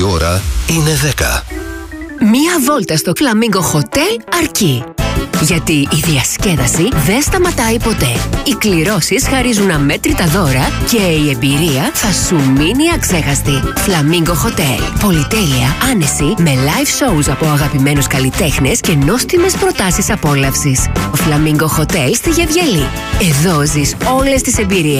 η ώρα είναι 10. Μία βόλτα στο Flamingo Hotel αρκεί. Γιατί η διασκέδαση δεν σταματάει ποτέ. Οι κληρώσεις χαρίζουν αμέτρητα δώρα και η εμπειρία θα σου μείνει αξέχαστη. Flamingo Hotel. Πολυτέλεια, άνεση, με live shows από αγαπημένους καλλιτέχνες και νόστιμες προτάσεις απόλαυσης. Flamingo Hotel στη Γεβγελή. Εδώ ζεις όλες τις εμπειρίες.